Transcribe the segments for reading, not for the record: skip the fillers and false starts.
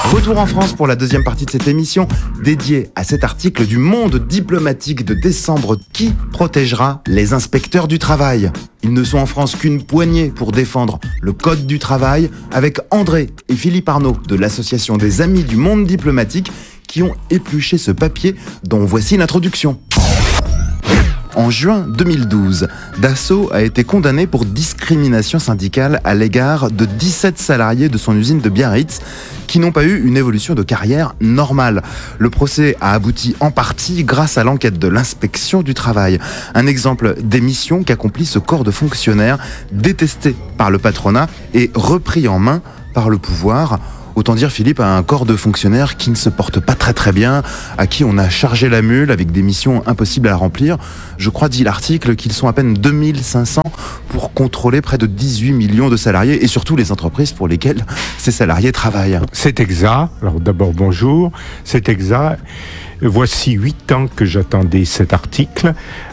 Retour en France pour la deuxième partie de cette émission dédiée à cet article du Monde diplomatique de décembre qui protégera les inspecteurs du travail. Ils ne sont en France qu'une poignée pour défendre le code du travail avec André et Philippe Arnaud de l'association des Amis du Monde diplomatique qui ont épluché ce papier dont voici l'introduction. En juin 2012, Dassault a été condamné pour discrimination syndicale à l'égard de 17 salariés de son usine de Biarritz qui n'ont pas eu une évolution de carrière normale. Le procès a abouti en partie grâce à l'enquête de l'inspection du travail. Un exemple d'émission qu'accomplit ce corps de fonctionnaires détesté par le patronat et repris en main par le pouvoir. Autant dire, Philippe, a un corps de fonctionnaires qui ne se porte pas très bien, à qui on a chargé la mule avec des missions impossibles à remplir. Je crois, dit l'article, qu'ils sont à peine 2500 pour contrôler près de 18 millions de salariés et surtout les entreprises pour lesquelles ces salariés travaillent. C'est exact. Alors d'abord, bonjour. C'est exact. Voici 8 ans que j'attendais cet article.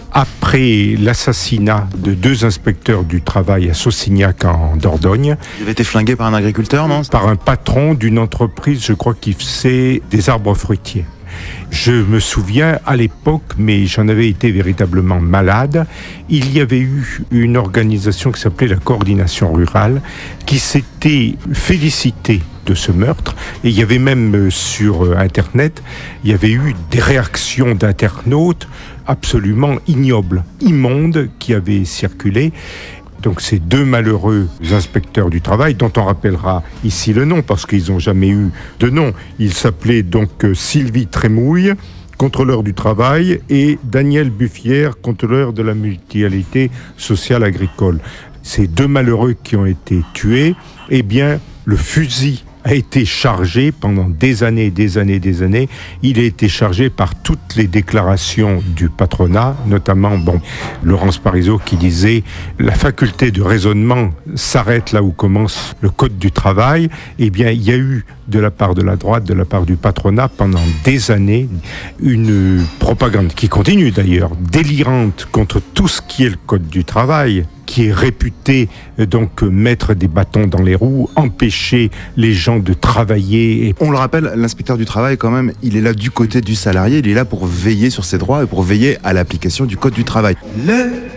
Après l'assassinat de 2 inspecteurs du travail à Saussignac en Dordogne. Il avait été flingué par un agriculteur, non ? Par un patron d'une entreprise, je crois, qui faisait des arbres fruitiers. Je me souviens à l'époque, mais j'en avais été véritablement malade, il y avait eu une organisation qui s'appelait la Coordination Rurale qui s'était félicitée de ce meurtre. Et il y avait même sur Internet, il y avait eu des réactions d'internautes absolument ignobles, immondes, qui avaient circulé. Donc ces 2 malheureux inspecteurs du travail, dont on rappellera ici le nom, parce qu'ils n'ont jamais eu de nom. Ils s'appelaient donc Sylvie Trémouille, contrôleur du travail, et Daniel Buffière, contrôleur de la mutualité sociale agricole. Ces 2 malheureux qui ont été tués, eh bien, le fusil a été chargé pendant des années. Il a été chargé par toutes les déclarations du patronat, notamment Laurence Parisot qui disait « La faculté de raisonnement s'arrête là où commence le code du travail ». Eh bien, il y a eu de la part de la droite, de la part du patronat, pendant des années, une propagande qui continue d'ailleurs, délirante contre tout ce qui est le code du travail, qui est réputé donc mettre des bâtons dans les roues, empêcher les gens de travailler. On le rappelle, l'inspecteur du travail quand même, il est là du côté du salarié, il est là pour veiller sur ses droits et pour veiller à l'application du code du travail. Le